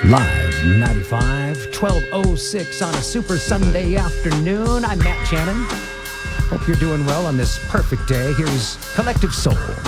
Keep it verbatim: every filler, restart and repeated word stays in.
Live ninety-five, twelve oh six on a super Sunday afternoon. I'm Matt Shannon. Hope you're doing well on this perfect day. Here's Collective Soul.